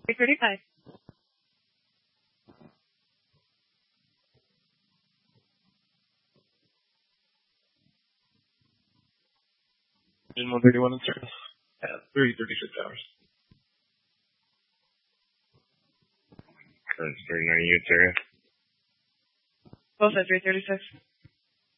3:35. Engine 131 in service at 3:36 hours. Current 39 units area. Both at 3:36.